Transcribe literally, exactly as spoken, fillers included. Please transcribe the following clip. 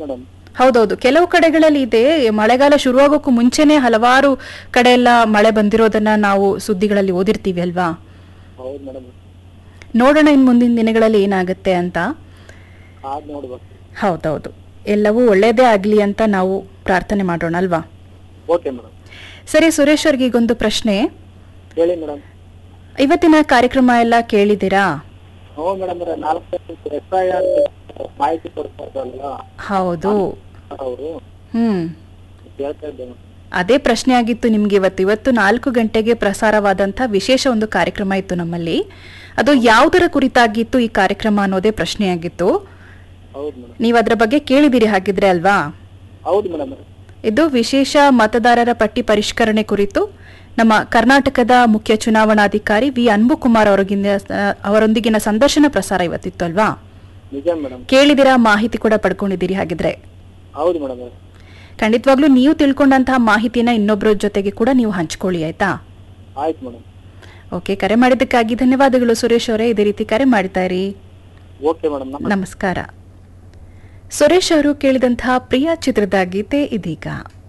Madam. ಹೌದೌದು, ಕೆಲವು ಕಡೆಗಳಲ್ಲಿ ಇದೆ. ಮಳೆಗಾಲ ಶುರುವಾಗೋಕ್ಕೂ ಮುಂಚೆನೆ ಹಲವಾರು ಕಡೆ ಎಲ್ಲ ಮಳೆ ಬಂದಿರೋದನ್ನ ನಾವು ಸುದ್ದಿಗಳಲ್ಲಿ ಓದಿರ್ತೀವಿ ಅಲ್ವಾ. ಹೌದು ಮೇಡಮ್. ನೋಡೋಣ ಇನ್ ಮುಂದಿನ ದಿನಗಳಲ್ಲಿ ಏನಾಗುತ್ತೆ ಅಂತ. ಕಾದ್ ನೋಡ್ಬೇಕು. ಹೌದೌದು, ಎಲ್ಲವೂ ಒಳ್ಳೇದೇ ಆಗ್ಲಿ ಅಂತ ನಾವು ಪ್ರಾರ್ಥನೆ ಮಾಡೋಣ ಅಲ್ವಾ. Okay madam. ಸರಿ ಸುರೇಶ್ ಅವ್ರಿಗೆ ಈಗೊಂದು ಪ್ರಶ್ನೆ. ಹೇಳಿ ಮೇಡಮ್. ಇವತ್ತಿನ ಕಾರ್ಯಕ್ರಮ ಎಲ್ಲ ಕೇಳಿದ್ದೀರಾ? ಹ್ಞೂ ಮೇಡಮ್, ನಾಲ್ಕು ಎಫ್ ಐ ಆರ್ ಮಾಹಿತಿ ಕೊಡ್ತಾರಲ್ಲ ಹೌದು. ಅವರು ಹ್ಮ್ ಕೇಳ್ತಾ ಇದ್ದೆ. ಅದೇ ಪ್ರಶ್ನೆ ಆಗಿತ್ತು ನಿಮ್ಗೆ. ಇವತ್ತು ಇವತ್ತು ನಾಲ್ಕು ಗಂಟೆಗೆ ಪ್ರಸಾರವಾದಂಥ ವಿಶೇಷ ಒಂದು ಕಾರ್ಯಕ್ರಮ ಇತ್ತು ನಮ್ಮಲ್ಲಿ. ಅದು ಯಾವುದರ ಕುರಿತಾಗಿತ್ತು ಈ ಕಾರ್ಯಕ್ರಮ ಅನ್ನೋದೇ ಪ್ರಶ್ನೆ ಆಗಿತ್ತು. ಹೌದು ಮೇಡಮ್. ನೀವು ಅದರ ಬಗ್ಗೆ ಕೇಳಿದಿರಿ ಹಾಗಿದ್ರೆ ಅಲ್ವಾ? ಹೌದು ಮೇಡಮ್. ಇದು ವಿಶೇಷ ಮತದಾರರ ಪಟ್ಟಿ ಪರಿಷ್ಕರಣೆ ಕುರಿತು ನಮ್ಮ ಕರ್ನಾಟಕದ ಮುಖ್ಯ ಚುನಾವಣಾಧಿಕಾರಿ ವಿ ಅನ್ಬುಕುಮಾರ್ ಅವರಿಗಿನ ಅವರೊಂದಿಗಿನ ಸಂದರ್ಶನ ಪ್ರಸಾರ ಇವತ್ತಿತ್ತು ಅಲ್ವಾ? ನಿಜ ಮೇಡಮ್. ಕೇಳಿದಿರಾ, ಮಾಹಿತಿ ಕೂಡ ಪಡ್ಕೊಂಡಿದ್ದೀರಿ ಹಾಗಿದ್ರೆ? ಹೌದು ಮೇಡಮ್. ಖಂಡಿತವಾಗ್ಲೂ ನೀವು ತಿಳ್ಕೊಂಡಂತಹ ಮಾಹಿತಿನ ಇನ್ನೊಬ್ಬರ ಜೊತೆಗೆ ಕೂಡ ನೀವು ಹಂಚ್ಕೊಳ್ಳಿ, ಆಯ್ತಾ? ಆಯ್ತು ಮೇಡಮ್. ಓಕೆ, ಕರೆ ಮಾಡಿದ್ದಕ್ಕಾಗಿ ಧನ್ಯವಾದಗಳು ಸುರೇಶ್ ಅವರೇ. ಇದೇ ರೀತಿ ಕರೆ ಮಾಡ್ತಾ ಇರಿ. Okay madam. ನಮಸ್ಕಾರ. ಸುರೇಶ್ ಅವರು ಕೇಳಿದಂತಹ ಪ್ರಿಯ ಚಿತ್ರದ ಗೀತೆ ಇದೀಗ.